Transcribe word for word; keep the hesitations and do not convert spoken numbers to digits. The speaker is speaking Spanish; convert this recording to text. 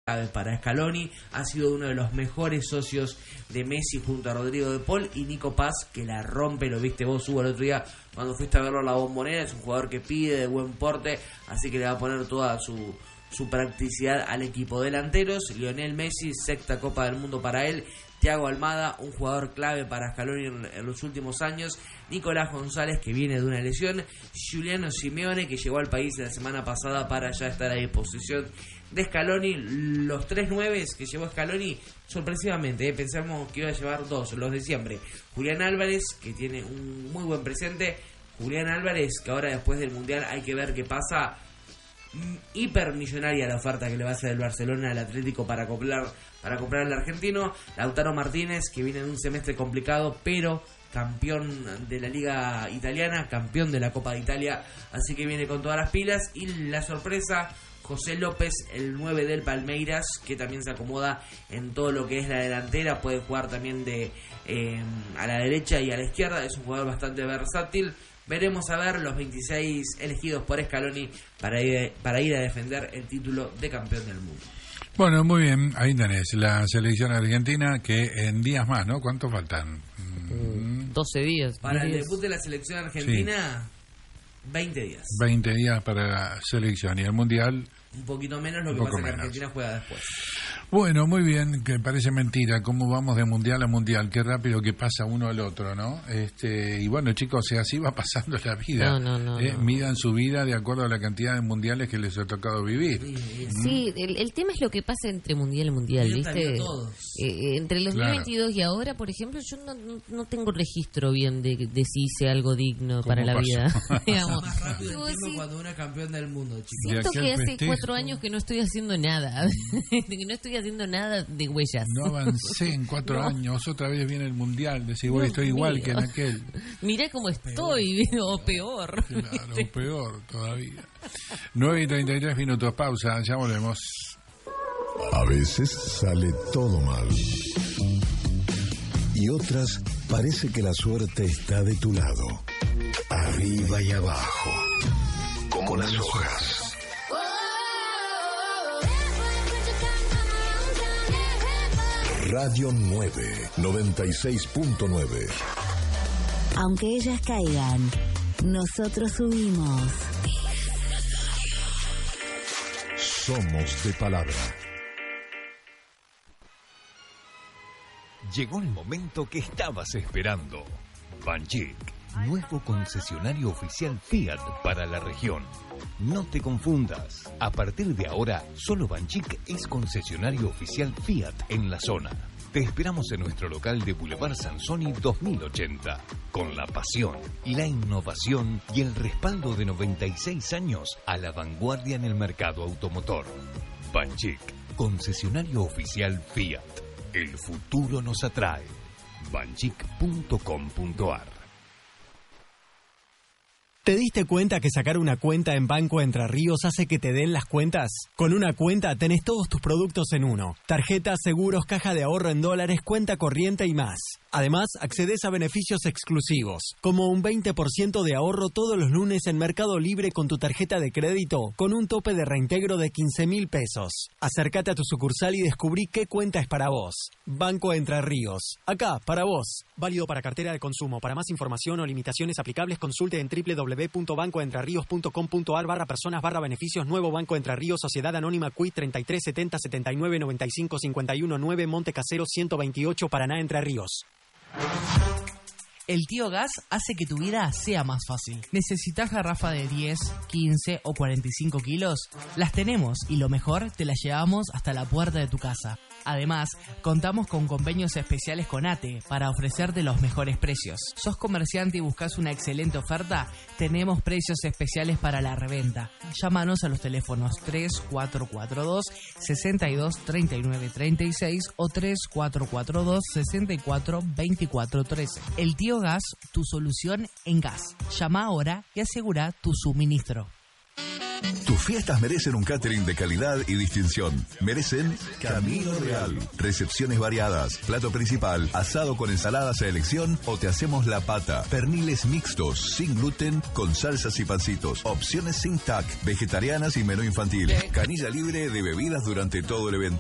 para Scaloni, ha sido uno de los mejores socios de Messi junto a Rodrigo de Paul y Nico Paz, que la rompe, lo viste vos, Hugo, el otro día cuando fuiste a verlo a la Bombonera. Es un jugador que pide, de buen porte, así que le va a poner toda su, su practicidad al equipo. Delanteros, Lionel Messi, sexta Copa del Mundo para él. Thiago Almada, un jugador clave para Scaloni en, en los últimos años. Nicolás González, que viene de una lesión. Giuliano Simeone, que llegó al país la semana pasada para ya estar a disposición de Scaloni. Los tres nueves que llevó Scaloni, sorpresivamente, ¿eh? Pensamos que iba a llevar dos, los de siempre. Julián Álvarez, que tiene un muy buen presente. Julián Álvarez, que ahora después del Mundial hay que ver qué pasa. Hipermillonaria la oferta que le va a hacer el Barcelona al Atlético para comprar, para comprar al argentino. Lautaro Martínez, que viene de un semestre complicado, pero campeón de la Liga Italiana, campeón de la Copa de Italia, así que viene con todas las pilas. Y la sorpresa, José López, el nueve del Palmeiras, que también se acomoda en todo lo que es la delantera, puede jugar también de eh, a la derecha y a la izquierda, es un jugador bastante versátil. Veremos a ver los veintiséis elegidos por Scaloni para ir, para ir a defender el título de campeón del mundo. Bueno, muy bien, ahí tenés la selección argentina, que en días más, ¿no? ¿Cuántos faltan? Mm, doce días. Para el debut de la selección argentina, sí. veinte días. veinte días para la selección, y el Mundial un poquito menos, lo que pasa es que Argentina juega después. Bueno, muy bien, que parece mentira cómo vamos de mundial a mundial, qué rápido que pasa uno al otro, ¿no? Este, y bueno, chicos, así va pasando la vida. No, no, no, ¿eh? no. Midan su vida de acuerdo a la cantidad de mundiales que les ha tocado vivir. Sí, sí, el, el tema es lo que pasa entre mundial y mundial, Yo ¿viste? Todos. Eh, entre el dos mil veintidós claro. y ahora, por ejemplo, yo no, no, no tengo registro bien de, de si hice algo digno para la pasó? vida. Digamos. Más rápido el tiempo sí. cuando uno es campeón del mundo, chicos. Siento que hace festejo. cuatro años que no estoy haciendo nada, que no estoy haciendo nada de huellas. No avancé en cuatro no. años, otra vez viene el mundial, decís, bueno, estoy igual mío. que en aquel. Mirá cómo estoy, o peor. Claro, o peor todavía. nueve y treinta y tres minutos, pausa, ya volvemos. A veces sale todo mal. Y otras parece que la suerte está de tu lado. Arriba y abajo. Como las hojas. Radio nueve, noventa y seis punto nueve. Aunque ellas caigan, nosotros subimos. Somos de palabra. Llegó el momento que estabas esperando. Banchik, nuevo concesionario oficial Fiat para la región. No te confundas. A partir de ahora, solo Banchik es concesionario oficial Fiat en la zona. Te esperamos en nuestro local de Boulevard Sansoni dos mil ochenta, con la pasión, la innovación y el respaldo de noventa y seis años a la vanguardia en el mercado automotor. Banchik, concesionario oficial Fiat. El futuro nos atrae. banchik punto com punto ar. ¿Te diste cuenta que sacar una cuenta en Banco Entre Ríos hace que te den las cuentas? Con una cuenta tenés todos tus productos en uno. Tarjetas, seguros, caja de ahorro en dólares, cuenta corriente y más. Además, accedes a beneficios exclusivos, como un veinte por ciento de ahorro todos los lunes en Mercado Libre con tu tarjeta de crédito, con un tope de reintegro de quince mil pesos. Acércate a tu sucursal y descubrí qué cuenta es para vos. Banco Entre Ríos. Acá, para vos. Válido para cartera de consumo. Para más información o limitaciones aplicables, consulte en doble u doble u doble u punto banco entre ríos punto com punto ar barra personas barra beneficios. Nuevo Banco Entre Ríos, Sociedad Anónima C U I treinta y tres setenta setenta y nueve noventa y cinco cincuenta y uno nueve, Monte Casero ciento veintiocho, Paraná, Entre Ríos. El Tío Gas hace que tu vida sea más fácil. ¿Necesitas garrafa de diez, quince o cuarenta y cinco kilos? Las tenemos y lo mejor, te las llevamos hasta la puerta de tu casa. Además, contamos con convenios especiales con A T E para ofrecerte los mejores precios. ¿Sos comerciante y buscas una excelente oferta? Tenemos precios especiales para la reventa. Llámanos a los teléfonos tres cuatro cuatro dos, seis dos, tres nueve tres seis o tres cuatro cuatro dos, seis cuatro, dos cuatro trece. El Tío Gas, tu solución en gas. Llama ahora y asegura tu suministro. Tus fiestas merecen un catering de calidad y distinción. Merecen Camino Real. Recepciones variadas, plato principal, asado con ensaladas a elección o te hacemos la pata. Perniles mixtos, sin gluten, con salsas y pancitos. Opciones sin T A C, vegetarianas y menú infantil. Canilla libre de bebidas durante todo el evento.